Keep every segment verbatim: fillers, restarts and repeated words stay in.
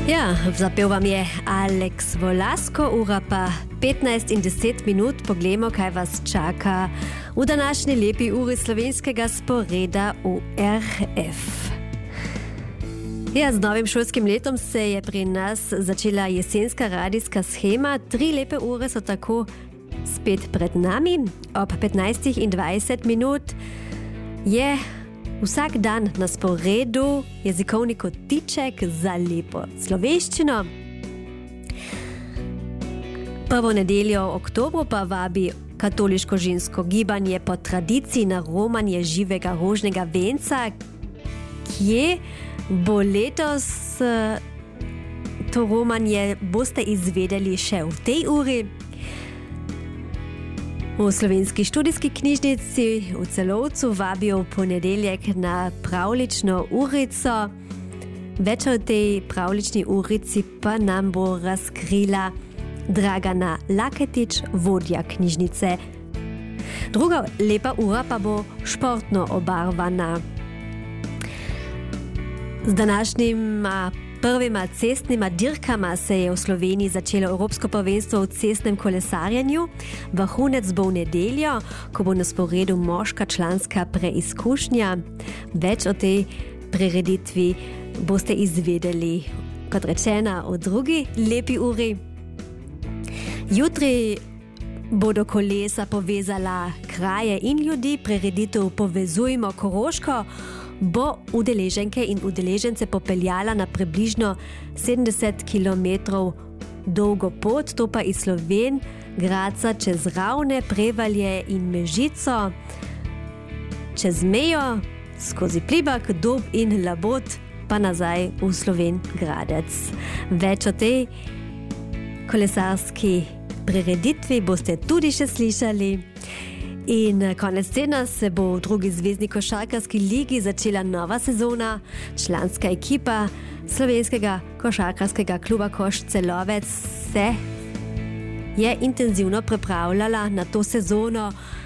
Ja, zapel vam je Alex Volasko, ura pa petnajst in deset minut. Poglejmo, kaj vas čaka v današnji lepi uri slovenskega sporeda U R F. Ja, z novim šolskim letom se je pri nas začela jesenska radijska shema. Tri lepe ure so tako spet pred nami. Ob petnajst in dvajset minut je vsak dan na sporedu jezikovni kotiček za lepo slovenščino. Prvo nedeljo v oktobru pa vabi katoliško žensko gibanje po tradiciji na romanje živega rožnega venca, kje bo letos to romanje, boste izvedeli še v tej uri. V Slovenski študijski knjižnici v Celovcu vabijo v ponedeljek na pravlično urico. Več o tej pravlični urici pa nam bo razkrila Dragana Laketič, vodja knjižnice. Druga lepa ura pa bo športno obarvana. Z današnjima prvima cestnima dirkama se je v Sloveniji začelo Evropsko prvenstvo v cestnem kolesarjenju. Vrhunec bo v nedeljo, ko bo na sporedu moška članska preizkušnja. Več o tej prireditvi boste izvedeli, kot rečena, v drugi lepi uri. Jutri bodo kolesa povezala kraje in ljudi. Prireditev Povezujmo Koroško bo udeleženke in udeležence popeljala na približno sedemdeset kilometrov dolgo pot, to pa iz Slovenj Gradca čez Ravne, Prevalje in Mežico, čez mejo, skozi Plibak, Dob in Labot, pa nazaj v Slovenj Gradec. Več o tej kolesarski prireditvi boste tudi še slišali. In konec tedna se bo v drugi zvezni košarkarski ligi začela nova sezona. Članska ekipa slovenskega košarkarskega kluba Koš Celovec se je intenzivno pripravljala na to sezono.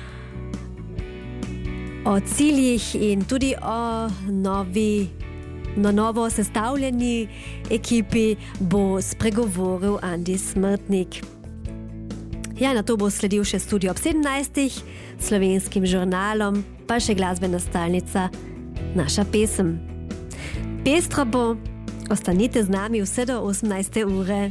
O ciljih in tudi o novi, na novo sestavljeni ekipi bo spregovoril Andi Smrtnik. Ja, na to bo sledil še studio ob sedemnajstih, slovenskim žurnalom, pa še glasbena stalnica Naša pesem. Pestro bo, ostanite z nami vse do osemnajste ure.